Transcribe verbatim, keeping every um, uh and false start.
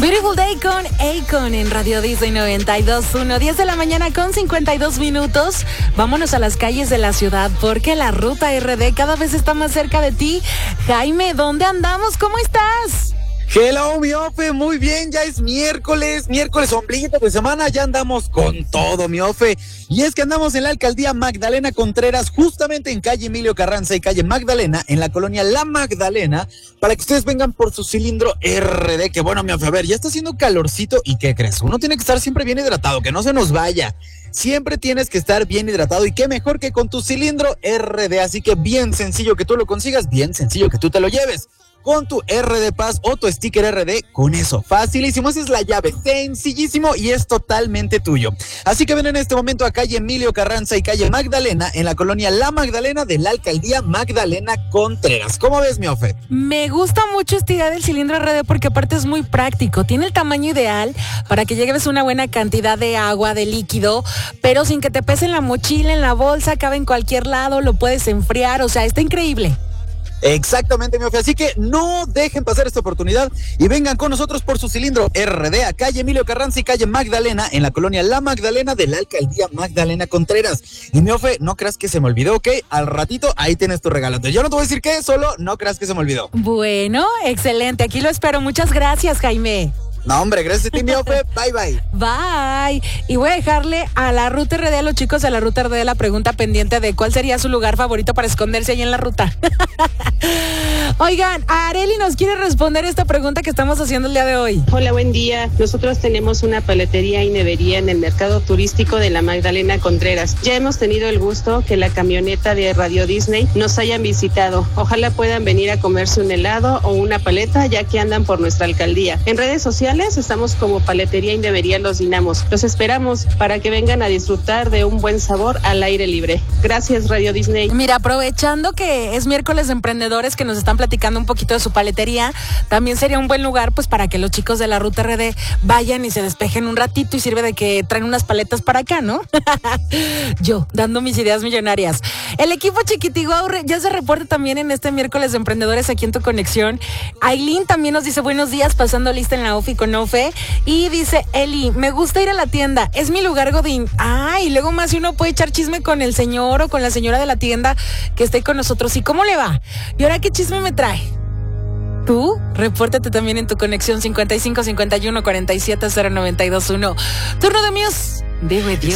Beautiful Day con Akon en Radio Disney noventa y dos punto uno, diez de la mañana con cincuenta y dos minutos. Vámonos a las calles de la ciudad porque la ruta R D cada vez está más cerca de ti. Jaime, ¿dónde andamos? ¿Cómo estás? Hello, mi Ofe, muy bien, ya es miércoles, miércoles ombliguito de semana, ya andamos con todo, mi Ofe. Y es que andamos en la alcaldía Magdalena Contreras, justamente en calle Emilio Carranza y calle Magdalena, en la colonia La Magdalena, para que ustedes vengan por su cilindro R D, que bueno, mi Ofe, a ver, ya está haciendo calorcito, ¿y qué crees? Uno tiene que estar siempre bien hidratado, que no se nos vaya. Siempre tienes que estar bien hidratado, y qué mejor que con tu cilindro R D, así que bien sencillo que tú lo consigas, bien sencillo que tú te lo lleves. Con tu R D Pass o tu sticker R D, con eso, facilísimo, esa es la llave, sencillísimo y es totalmente tuyo. Así que ven en este momento a calle Emilio Carranza y calle Magdalena, en la colonia La Magdalena de la alcaldía Magdalena Contreras. ¿Cómo ves, mi Ofe? Me gusta mucho esta idea del cilindro R D porque aparte es muy práctico, tiene el tamaño ideal para que lleves una buena cantidad de agua, de líquido, pero sin que te pese en la mochila, en la bolsa, cabe en cualquier lado, lo puedes enfriar, o sea, está increíble. Exactamente, mi Ofe, así que no dejen pasar esta oportunidad y vengan con nosotros por su cilindro R D a calle Emilio Carranza y calle Magdalena, en la colonia La Magdalena de la alcaldía Magdalena Contreras. Y mi Ofe, no creas que se me olvidó, ¿ok? Al ratito ahí tienes tu regalo. Yo no te voy a decir qué, solo no creas que se me olvidó. Bueno, excelente, aquí lo espero. Muchas gracias, Jaime. No, hombre, gracias a ti, mi Ofe. Bye, bye. Bye. Y voy a dejarle a la ruta R D, a los chicos de la ruta R D, la pregunta pendiente de cuál sería su lugar favorito para esconderse ahí en la ruta. Oigan, Areli nos quiere responder esta pregunta que estamos haciendo el día de hoy. Hola, buen día. Nosotros tenemos una paletería y nevería en el mercado turístico de la Magdalena Contreras. Ya hemos tenido el gusto que la camioneta de Radio Disney nos hayan visitado. Ojalá puedan venir a comerse un helado o una paleta, ya que andan por nuestra alcaldía. En redes sociales estamos como Paletería y Nevería Los Dinamos. Los esperamos para que vengan a disfrutar de un buen sabor al aire libre. Gracias, Radio Disney. Mira, aprovechando que es miércoles de emprendedores que nos están platicando un poquito de su paletería, también sería un buen lugar pues para que los chicos de la ruta R D vayan y se despejen un ratito, y sirve de que traen unas paletas para acá, ¿no? Yo, dando mis ideas millonarias. El equipo Chiquitiguaurre ya se reporta también en este miércoles de emprendedores aquí en Tu Conexión. Aileen también nos dice buenos días, pasando lista en la Ofi con Ofe, y dice Eli, me gusta ir a la tienda, es mi lugar godín. Ah, y luego más si uno puede echar chisme con el señor o con la señora de la tienda que esté con nosotros. ¿Y cómo le va? ¿Y ahora qué chisme me trae? Tú, repórtate también en Tu Conexión cincuenta y cinco cincuenta y uno cuarenta y siete cero noventa y dos uno. Turno de Muse, de Radio.